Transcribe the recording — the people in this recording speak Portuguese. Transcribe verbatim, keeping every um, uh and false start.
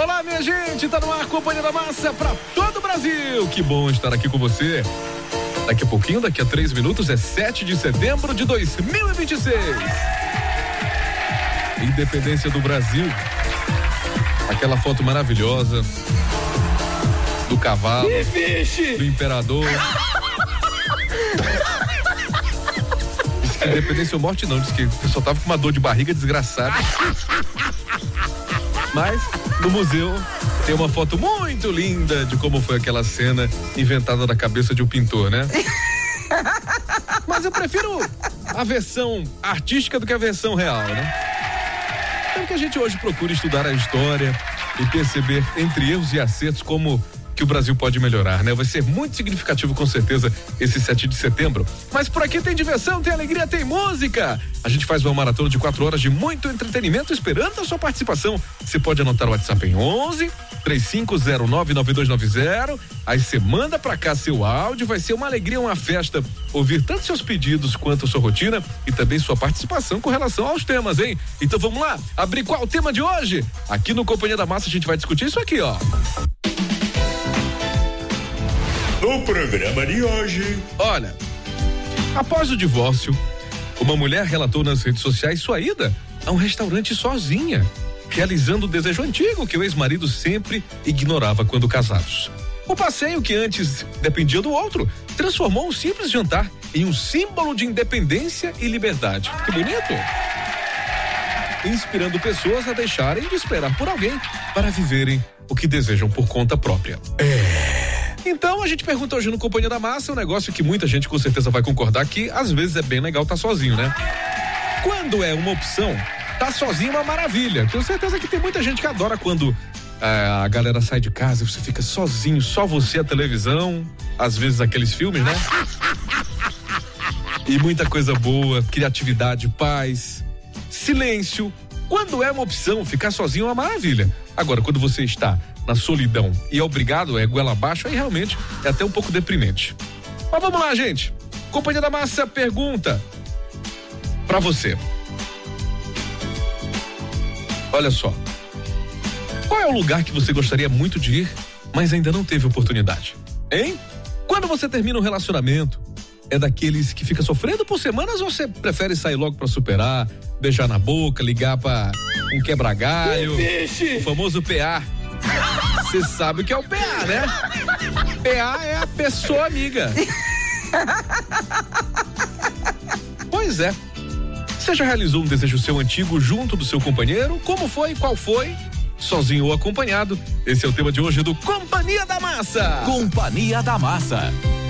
Olá, minha gente, tá no ar, Companhia da Massa pra todo o Brasil. Que bom estar aqui com você. Daqui a pouquinho, daqui a três minutos, é sete de setembro de dois mil e vinte e seis. Independência do Brasil. Aquela foto maravilhosa do cavalo, do imperador. Diz que independência ou morte não, diz que o pessoal tava com uma dor de barriga desgraçada. Mas no museu tem uma foto muito linda de como foi aquela cena inventada da cabeça de um pintor, né? Mas eu prefiro a versão artística do que a versão real, né? Então que a gente hoje procura estudar a história e perceber entre erros e acertos como que o Brasil pode melhorar, né? Vai ser muito significativo, com certeza, esse sete de setembro. Mas por aqui tem diversão, tem alegria, tem música. A gente faz uma maratona de quatro horas de muito entretenimento esperando a sua participação. Você pode anotar o WhatsApp em onze, três cinco zero nove, nove dois nove zero. Aí você manda pra cá seu áudio. Vai ser uma alegria, uma festa ouvir tanto seus pedidos quanto a sua rotina e também sua participação com relação aos temas, hein? Então vamos lá, abrir qual o tema de hoje? Aqui no Companhia da Massa a gente vai discutir isso aqui, ó. O programa de hoje. Olha, após o divórcio, uma mulher relatou nas redes sociais sua ida a um restaurante sozinha, realizando o desejo antigo que o ex-marido sempre ignorava quando casados. O passeio, que antes dependia do outro, transformou um simples jantar em um símbolo de independência e liberdade. Que bonito! Inspirando pessoas a deixarem de esperar por alguém para viverem o que desejam por conta própria. É... Então a gente pergunta hoje no Companhia da Massa um negócio que muita gente com certeza vai concordar que às vezes é bem legal estar sozinho, né? Quando é uma opção, tá sozinho é uma maravilha. Tenho certeza que tem muita gente que adora quando é, a galera sai de casa e você fica sozinho, só você, a televisão, às vezes aqueles filmes, né? E muita coisa boa, criatividade, paz, silêncio. Quando é uma opção, ficar sozinho é uma maravilha. Agora, quando você está na solidão e é obrigado, é goela abaixo, aí realmente é até um pouco deprimente. Mas vamos lá, gente. Companhia da Massa pergunta pra você. Olha só. Qual é o lugar que você gostaria muito de ir, mas ainda não teve oportunidade? Hein? Quando você termina um relacionamento, é daqueles que fica sofrendo por semanas ou você prefere sair logo pra superar, beijar na boca, ligar pra um quebra-galho, o famoso P A? Você sabe o que é o P A, né? P A é a pessoa amiga. Pois é. Você já realizou um desejo seu antigo junto do seu companheiro? Como foi? Qual foi? Sozinho ou acompanhado? Esse é o tema de hoje do Companhia da Massa. Companhia da Massa.